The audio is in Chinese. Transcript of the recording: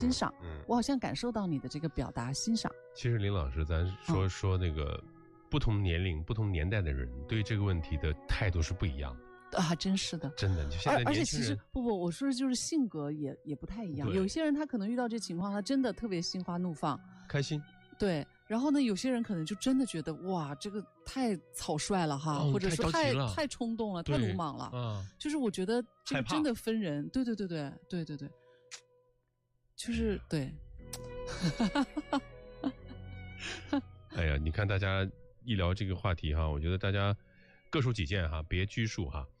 欣赏，我好像感受到你的这个表达欣赏。 其实林老师，咱说那个不同年龄、不同年代的人对这个问题的态度是不一样的啊，真是的， 真的。就现在而且其实不，我说的就是性格也不太一样。有些人他可能遇到这情况，他真的特别心花怒放， 开心。 对，然后呢，有些人可能就真的觉得哇，这个太草率了哈，或者说太冲动了，太鲁莽了。就是我觉得这个真的分人。对，就是对。 哎呀，你看大家一聊这个话题哈，我觉得大家各抒己见哈，别拘束哈。